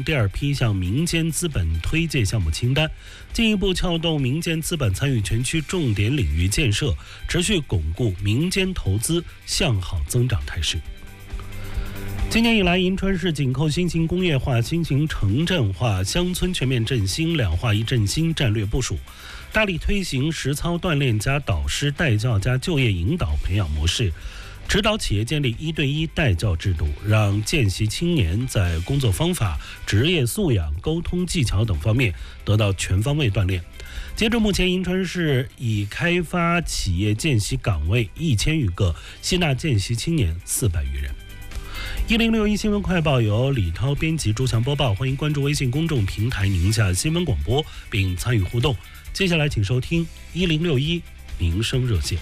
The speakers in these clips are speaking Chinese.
第二批向民间资本推介项目清单，进一步撬动民间资本参与全区重点领域建设，持续巩固民间投资向好增长态势。今年以来，银川市紧扣新型工业化、新型城镇化、乡村全面振兴、两化一振兴战略部署，大力推行实操锻炼加导师带教加就业引导培养模式，指导企业建立1对1带教制度，让见习青年在工作方法、职业素养、沟通技巧等方面得到全方位锻炼。截至目前，银川市已开发企业见习岗位1000余个，吸纳见习青年400余人。1061新闻快报由李涛编辑，朱翔播报。欢迎关注微信公众平台宁夏新闻广播并参与互动。接下来请收听1061民生热线。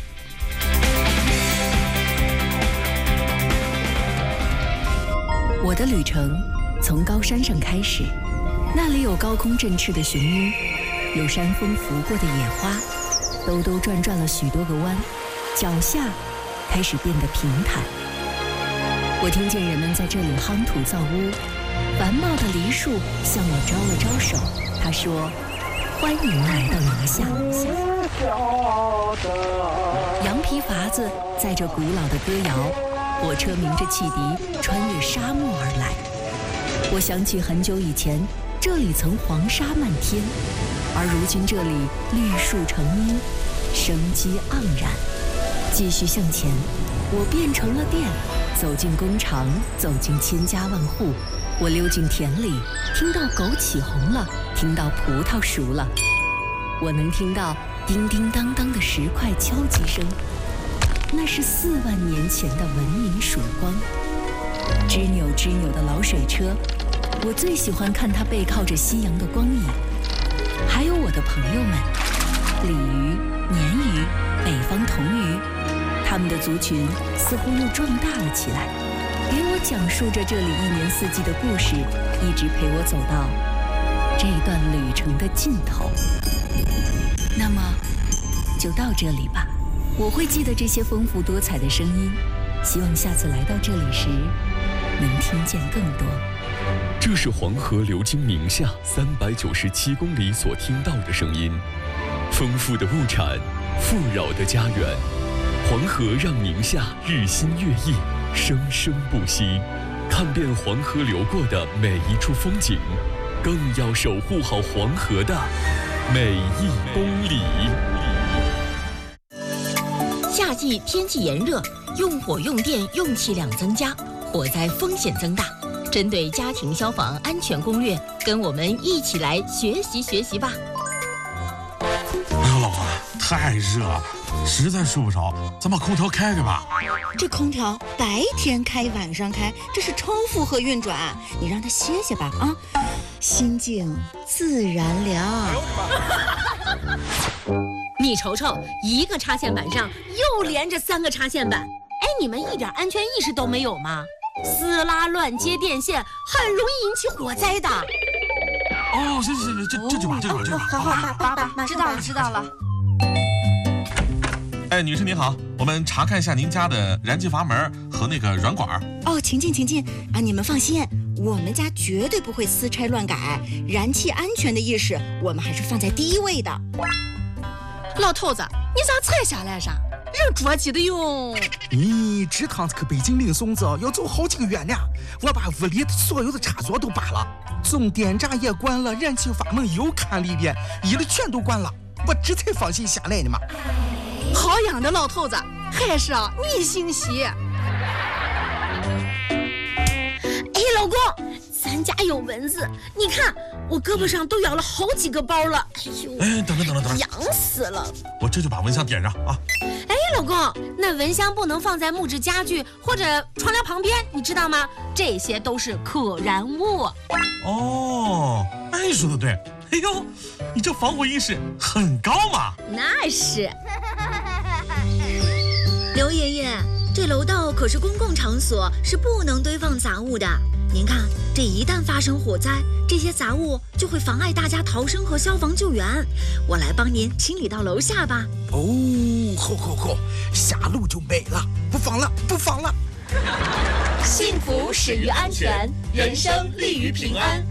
我的旅程从高山上开始，那里有高空振翅的雄鹰，有山风拂过的野花，兜兜转转了许多个弯，脚下开始变得平坦。我听见人们在这里夯土造屋，繁茂的梨树向我招了招手，他说：“欢迎来到宁夏。”羊皮筏子载着古老的歌谣，火车鸣着汽笛，穿越沙漠而来。我想起很久以前，这里曾黄沙漫天，而如今这里绿树成荫，生机盎然。继续向前，我变成了店，走进工厂，走进千家万户，我溜进田里，听到枸杞红了，听到葡萄熟了，我能听到叮叮当当的石块敲击声，那是4万年前的文明曙光。吱扭吱扭的老水车，我最喜欢看它背靠着夕阳的光影。还有我的朋友们，鲤鱼、鲶鱼、北方童鱼，他们的族群似乎又壮大了起来，给我讲述着这里1年4季的故事，一直陪我走到这段旅程的尽头。那么就到这里吧，我会记得这些丰富多彩的声音，希望下次来到这里时能听见更多。 这是黄河流经宁夏397公里所听到的声音，丰富的物产，富饶的家园。黄河让宁夏日新月异，生生不息。看遍黄河流过的每一处风景，更要守护好黄河的每1公里。 夏季天气炎热，用火用电用气量增加，火灾风险增大。针对家庭消防安全攻略，跟我们一起来学习学习吧。 哎呦，老婆，太热了，实在睡不着，咱把空调开开吧。 这空调白天开晚上开，这是超负荷运转，你让它歇歇吧啊，心静自然凉。 你瞅瞅，一个插线板上又连着3个插线板，哎，你们一点安全意识都没有吗？撕拉乱接电线很容易引起火灾的。 哦，是，这就把。 好，爸，知道了。 哎，女士您好，我们查看一下您家的燃气阀门和那个软管。 哦，请进啊！你们放心，我们家绝对不会私拆乱改，燃气安全的意识我们还是放在第一位的。 老头子，你咋才下来噻？人着急的哟。 咦，这趟子去北京领孙子要走好几个月呢，我把屋里所有的插座都拔了，总电闸也关了，燃气阀门又看了一遍，一律全都关了，我这才放心下来的嘛。 好样的，老头子，还是你心细。 哎，老公，咱家有蚊子，你看我胳膊上都咬了好几个包了。哎呦， 哎，等， 痒死了！ 我这就把蚊香点上啊。 哎，老公，那蚊香不能放在木质家具或者窗帘旁边，你知道吗？这些都是可燃物。 哦，哎，说的对。哎呦，你这防火意识很高嘛。 那是。 刘爷爷，这楼道可是公共场所，是不能堆放杂物的。您看，这一旦发生火灾，这些杂物就会妨碍大家逃生和消防救援。我来帮您清理到楼下吧。 哦，好，下楼就没了，不放了。 幸福始于安全，人生立于平安。